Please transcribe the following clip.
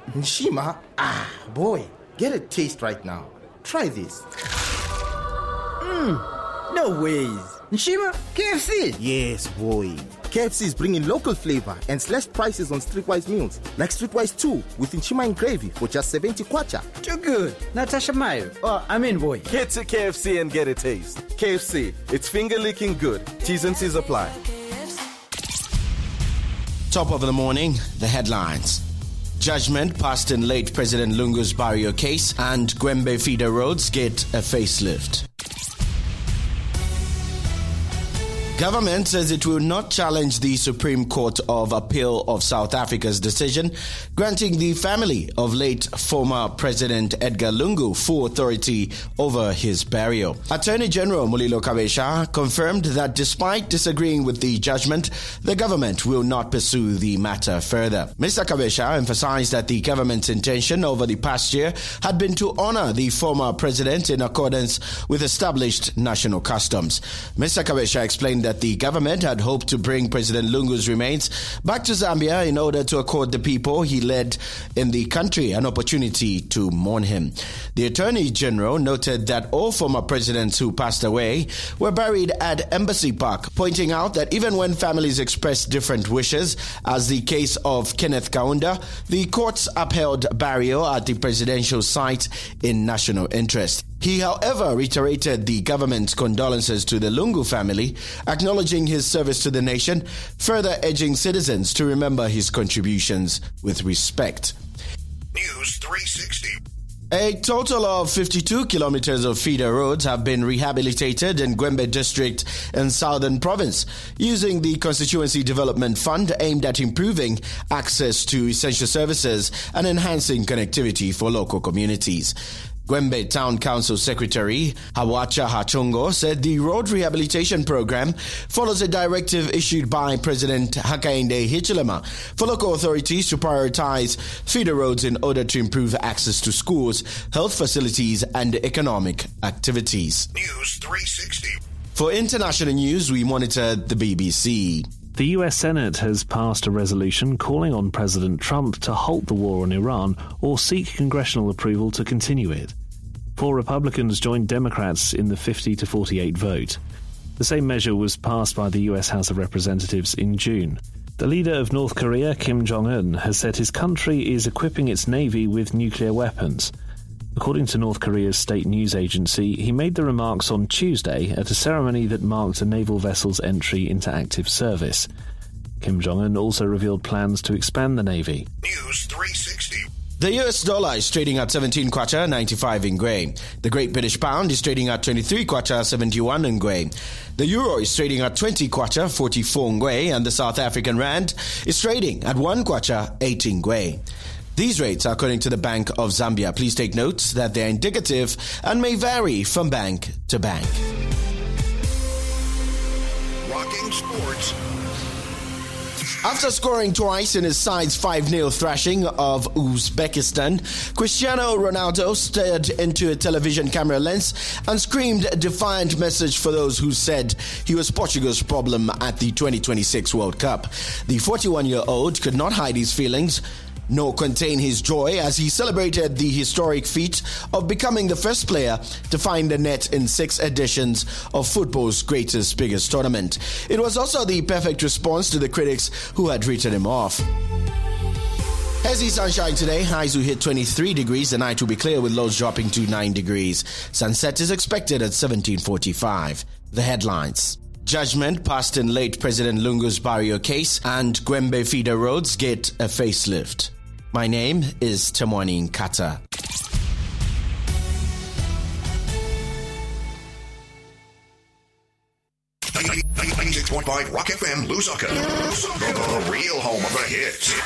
Nshima? Boy, get a taste right now. Try this. No ways. Nshima, KFC? Yes, boy. KFC is bringing local flavor and slashed prices on Streetwise meals, like Streetwise 2 with Nshima and gravy for just 70 kwacha. Too good. Natasha Mayo. Boy. Head to KFC and get a taste. KFC, it's finger-licking good. T's and C's apply. Top of the morning, the headlines. Judgment passed in late President Lungu's Barrio case, and Gwembe feeder roads get a facelift. Government says it will not challenge the Supreme Court of Appeal of South Africa's decision granting the family of late former President Edgar Lungu full authority over his burial. Attorney General Mulilo Kabesha confirmed that despite disagreeing with the judgment, the government will not pursue the matter further. Mr. Kabesha emphasized that the government's intention over the past year had been to honor the former president in accordance with established national customs. Mr. Kabesha explained that the government had hoped to bring President Lungu's remains back to Zambia in order to accord the people he led in the country an opportunity to mourn him. The Attorney General noted that all former presidents who passed away were buried at Embassy Park, pointing out that even when families expressed different wishes, as the case of Kenneth Kaunda, the courts upheld burial at the presidential site in national interest. He, however, reiterated the government's condolences to the Lungu family, acknowledging his service to the nation, further urging citizens to remember his contributions with respect. News 360. A total of 52 kilometers of feeder roads have been rehabilitated in Gwembe district in Southern Province using the Constituency Development Fund aimed at improving access to essential services and enhancing connectivity for local communities. Gwembe Town Council Secretary Hawacha Hachongo said the road rehabilitation program follows a directive issued by President Hakainde Hichilema for local authorities to prioritize feeder roads in order to improve access to schools, health facilities, and economic activities. News 360. For international news, we monitor the BBC. The US Senate has passed a resolution calling on President Trump to halt the war on Iran or seek congressional approval to continue it. 4 Republicans joined Democrats in the 50-48 vote. The same measure was passed by the US House of Representatives in June. The leader of North Korea, Kim Jong-un, has said his country is equipping its navy with nuclear weapons. According to North Korea's state news agency, he made the remarks on Tuesday at a ceremony that marked a naval vessel's entry into active service. Kim Jong-un also revealed plans to expand the navy. News 360. The US dollar is trading at 17 kwacha 95 ngwe. The Great British Pound is trading at 23 kwacha 71 ngwe. The Euro is trading at 20 kwacha 44 ngwe, and the South African Rand is trading at 1 kwacha 18 ngwe. These rates are according to the Bank of Zambia. Please take note that they are indicative and may vary from bank to bank. Rocking sports. After scoring twice in his side's 5-0 thrashing of Uzbekistan, Cristiano Ronaldo stared into a television camera lens and screamed a defiant message for those who said he was Portugal's problem at the 2026 World Cup. The 41-year-old could not hide his feelings nor contain his joy as he celebrated the historic feat of becoming the first player to find the net in 6 editions of football's biggest tournament. It was also the perfect response to the critics who had written him off. Hazy sunshine today. Highs will hit 23 degrees. The night will be clear with lows dropping to 9 degrees. Sunset is expected at 17:45. The headlines. Judgment passed in late President Lungu's Barrio case, and Gwembe feeder roads get a facelift. My name is Temwani Nkata. 96.5 Rock FM, Lusaka. The real home of the hits.